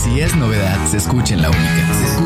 Si es novedad, se escucha en La Única.